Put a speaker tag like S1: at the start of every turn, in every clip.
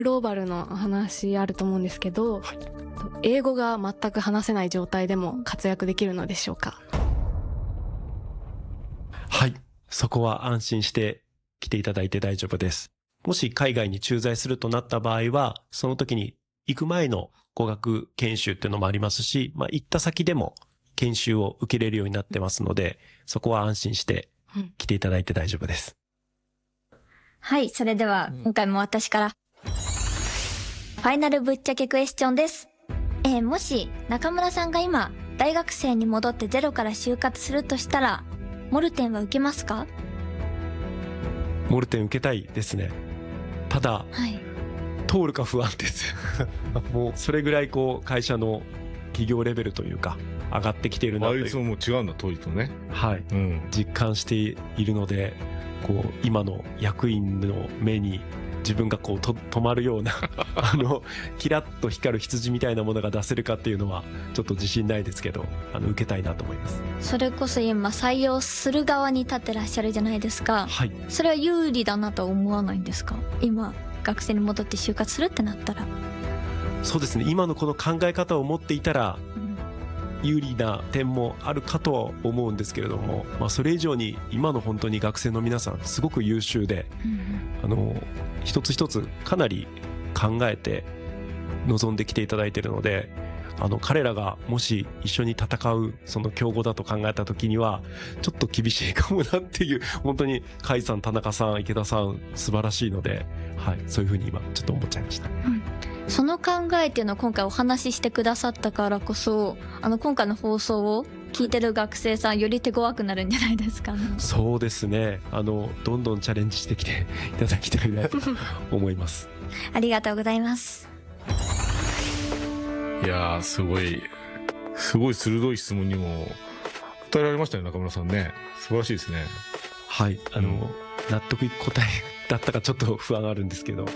S1: グローバルの話あると思うんですけど、英語が全く話せない状態でも活躍できるのでしょうか？
S2: はい、そこは安心して来ていただいて大丈夫です。もし海外に駐在するとなった場合は、その時に行く前の語学研修っていうのもありますし、行った先でも研修を受けれるようになってますので、そこは安心して来ていただいて大丈夫です。
S3: はい、それでは今回も私からファイナルぶっちゃけクエスチョンです。もし中村さんが今大学生に戻ってゼロから就活するとしたら、モルテンは受けますか？
S2: モルテン受けたいですね。ただ、通るか不安ですもうそれぐらい会社の企業レベルというか上がってきているなという、
S4: いつももう違うんだ、当時とね。
S2: はい、実感しているので、今の役員の目に自分が止まるようなキラッと光る羊みたいなものが出せるかっていうのはちょっと自信ないですけど、受けたいなと思います。
S3: それこそ今採用する側に立ってらっしゃるじゃないですか。
S2: はい。
S3: それは有利だなとは思わないんですか？今学生に戻って就活するってなったら。
S2: そうですね、今のこの考え方を持っていたら有利な点もあるかとは思うんですけれども、それ以上に今の本当に学生の皆さんすごく優秀で、一つ一つかなり考えて臨んできていただいているので、彼らがもし一緒に戦うその競合だと考えた時にはちょっと厳しいかもなっていう、本当に甲斐さん、田中さん、池田さん素晴らしいので、はい、そういうふうに今ちょっと思っちゃいました。
S3: その考えっていうのを今回お話ししてくださったからこそ、今回の放送を聞いてる学生さんより手強くなるんじゃないですかね。
S2: そうですね、どんどんチャレンジしてきていただきたいなと思います
S3: ありがとうございます。
S4: いやー、すごい鋭い質問にも答えられましたね、中村さんね。素晴らしいですね。
S2: はい、納得いく答えだったかちょっと不安あるんですけど、はい、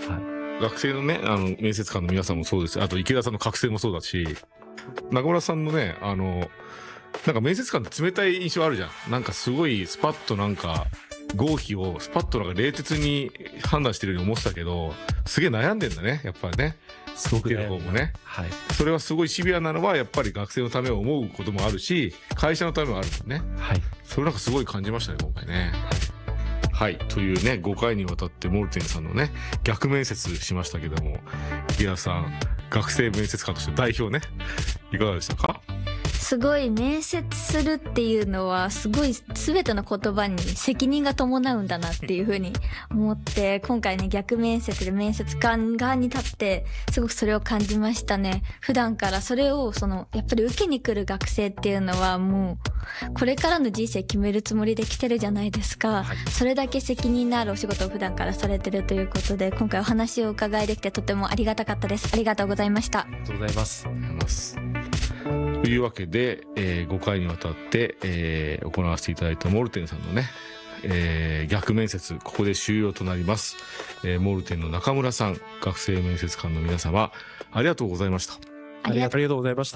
S4: 学生のね、面接官の皆さんもそうです。あと池田さんの学生もそうだし、中村さんのね、なんか面接官って冷たい印象あるじゃん。なんかすごいスパッとなんか合否をスパッとなんか冷徹に判断してるように思ってたけど、すげえ悩んでんだね、やっぱりね。
S2: すごく
S4: 悩んでる方もね。
S2: はい。
S4: それはすごいシビアなのはやっぱり学生のためを思うこともあるし、会社のためもあるもんね。
S2: はい。
S4: それなんかすごい感じましたね、今回ね。はい。というね、5回にわたってモルテンさんのね、逆面接しましたけども、池田さん、学生面接官として代表ね、いかがでしたか？
S3: すごい面接するっていうのはすごい全ての言葉に責任が伴うんだなっていうふうに思って、今回ね逆面接で面接官側に立ってすごくそれを感じましたね。普段からそれをやっぱり受けに来る学生っていうのはもうこれからの人生決めるつもりで来てるじゃないですか、はい、それだけ責任のあるお仕事を普段からされてるということで、今回お話を伺いできてとてもありがたかったです。ありがとうございました。
S2: ありがとうございます。
S4: というわけで、5回にわたって、行わせていただいたモルテンさんのね、逆面接、ここで終了となります。モルテンの中村さん、学生面接官の皆様、ありがとうございました。
S2: ありがとうございました。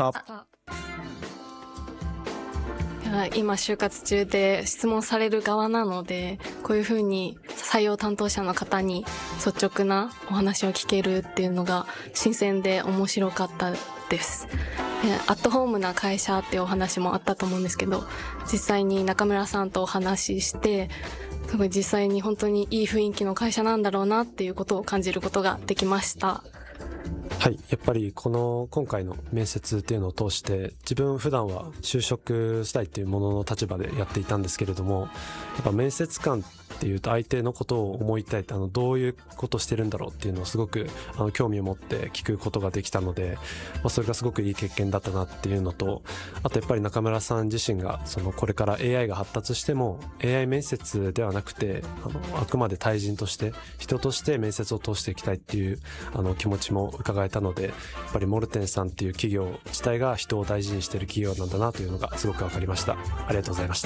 S1: 今就活中で質問される側なので、こういうふうに採用担当者の方に率直なお話を聞けるっていうのが新鮮で面白かったです。アットホームな会社っていうお話もあったと思うんですけど、実際に中村さんとお話ししてすごい実際に本当にいい雰囲気の会社なんだろうなっていうことを感じることができました。
S5: はい、やっぱり今回の面接っていうのを通して、自分普段は就職したいっていうものの立場でやっていたんですけれども、やっぱ面接官っていうと相手のことを思いたいって、どういうことしてるんだろうっていうのをすごく興味を持って聞くことができたので、それがすごくいい経験だったなっていうのと、あとやっぱり中村さん自身がこれから AI が発達しても AI 面接ではなくてあくまで対人として人として面接を通していきたいっていう気持ちも伺えたので、やっぱりモルテンさんっていう企業自体が人を大事にしている企業なんだなというのがすごく分かりました。ありがとうございました。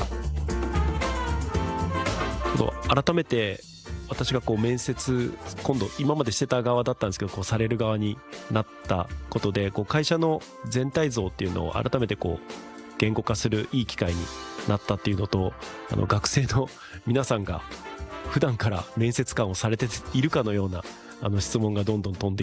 S2: 改めて私が面接今度今までしてた側だったんですけどされる側になったことで会社の全体像っていうのを改めて言語化するいい機会になったっていうのと、学生の皆さんが普段から面接官をされているかのような質問がどんどん飛んで